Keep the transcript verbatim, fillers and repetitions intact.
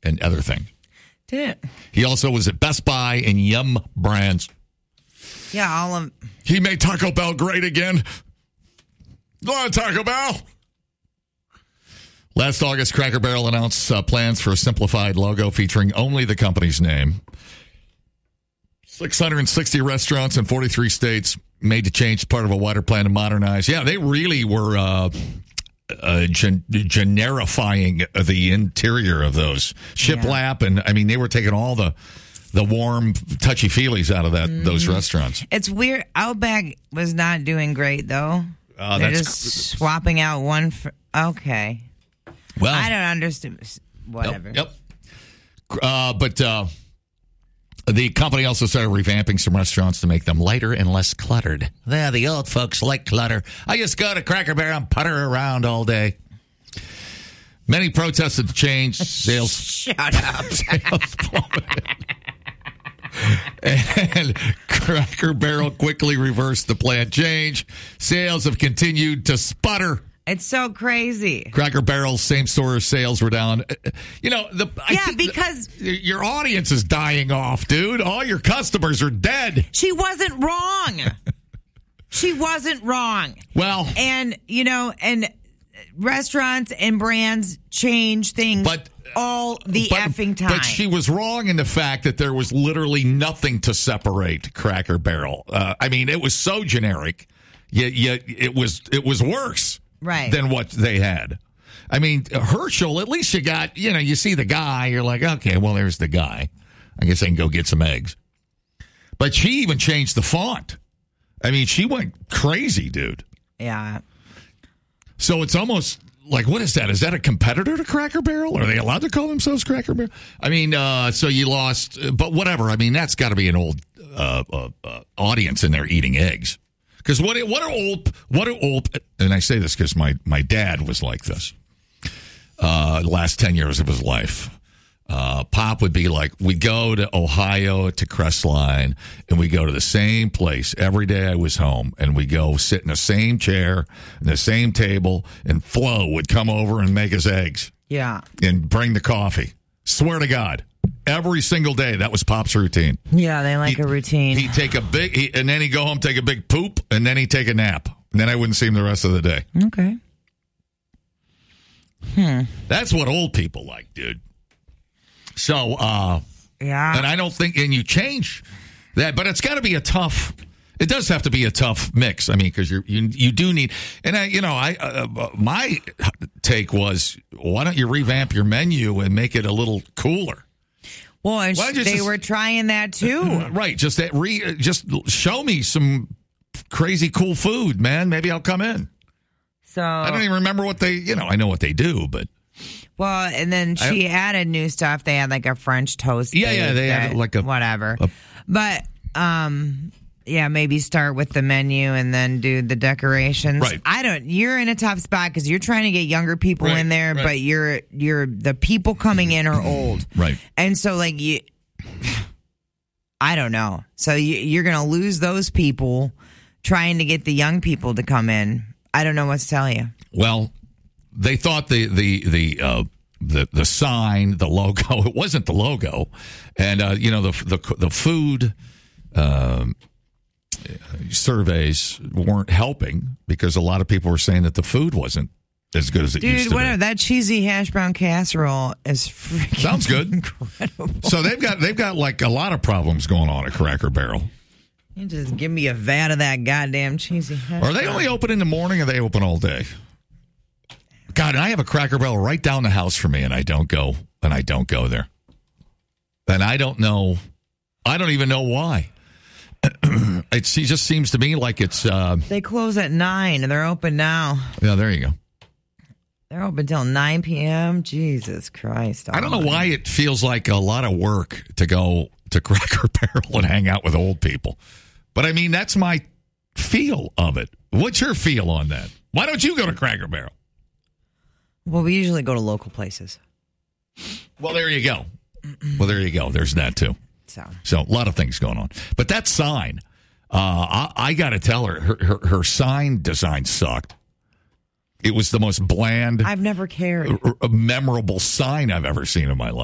and other things. Did it? He also was at Best Buy and Yum Brands. Yeah, all of... He made Taco Bell great again. Go on, Taco Bell. Last August, Cracker Barrel announced uh, plans for a simplified logo featuring only the company's name. six hundred sixty restaurants in forty-three states made to change, part of a wider plan to modernize. Yeah, they really were uh, uh, gen- generifying the interior of those. Shiplap, yeah. And I mean, they were taking all the the warm, touchy-feelies out of that mm. those restaurants. It's weird. Outback was not doing great, though. Uh, They're that's just c- swapping out one for... Okay. Well, I don't understand. Whatever. Yep. yep. Uh, but uh, the company also started revamping some restaurants to make them lighter and less cluttered. Yeah, the old folks like clutter. I just go to Cracker Barrel and putter around all day. Many protested the change. Sales. Shut up. Sales plummeted. And Cracker Barrel quickly reversed the planned change. Sales have continued to sputter. It's so crazy. Cracker Barrel's same-store sales were down. You know, the yeah, because the, your audience is dying off, dude. All your customers are dead. She wasn't wrong. She wasn't wrong. Well, and you know, and restaurants and brands change things, but all the but, effing time. But she was wrong in the fact that there was literally nothing to separate Cracker Barrel. Uh, I mean, it was so generic. Yet, yet it was it was worse. Right. Than what they had. I mean, Herschel, at least you got, you know, you see the guy, you're like, okay, well, there's the guy. I guess I can go get some eggs. But she even changed the font. I mean, she went crazy, dude. Yeah. So it's almost like, what is that? Is that a competitor to Cracker Barrel? Are they allowed to call themselves Cracker Barrel? I mean, uh, so you lost, but whatever. I mean, that's got to be an old uh, uh, uh, audience in there eating eggs. Because what what are old what are old and I say this because my, my dad was like this. Uh, the last ten years of his life, uh, Pop would be like, we go to Ohio to Crestline, and we go to the same place every day I was home, and we go sit in the same chair, and the same table, and Flo would come over and make us eggs. Yeah, and bring the coffee. Swear to God. Every single day, that was Pop's routine. Yeah, they like he'd, a routine. He'd take a big, he, and then he'd go home, take a big poop, and then he'd take a nap. And then I wouldn't see him the rest of the day. Okay. Hmm. That's what old people like, dude. So, uh, yeah. And I don't think, and you change that, but it's got to be a tough, it does have to be a tough mix. I mean, because you you do need, and I, you know, I uh, my take was, why don't you revamp your menu and make it a little cooler? Well, and well, they just, were trying that too, right? Just that, re, just show me some crazy cool food, man. Maybe I'll come in. So I don't even remember what they, you know, I know what they do, but well, and then she I, added new stuff. They had like a French toast. Yeah, yeah, they had like a whatever. A, but um, yeah, maybe start with the menu and then do the decorations. Right. I don't. You're in a tough spot because you're trying to get younger people right, in there, right. but you're you're the people coming in are old, right? And so like you, I don't know. So you, you're gonna lose those people trying to get the young people to come in. I don't know what to tell you. Well, they thought the the the uh, the the sign, the logo, it wasn't the logo, and uh, you know the the the food. Um, surveys weren't helping because a lot of people were saying that the food wasn't as good as it Dude, used to whatever, be. That cheesy hash brown casserole is freaking sounds good. Incredible. So they've got they've got like a lot of problems going on at Cracker Barrel. You just give me a vat of that goddamn cheesy hash Are they brown. only open in the morning or are they open all day? God, and I have a Cracker Barrel right down the house for me, and I don't go and I don't go there. And I don't know I don't even know why. It just seems to me like it's... Uh, they close at nine, and they're open now. Yeah, there you go. They're open till nine p.m. Jesus Christ. I don't know why it feels like a lot of work to go to Cracker Barrel and hang out with old people. But, I mean, that's my feel of it. What's your feel on that? Why don't you go to Cracker Barrel? Well, we usually go to local places. Well, there you go. Well, there you go. There's that, too. So. so a lot of things going on. But that sign, uh, I, I got to tell her, her, her, her sign design sucked. It was the most bland, I've never cared. r- r- memorable sign I've ever seen in my life.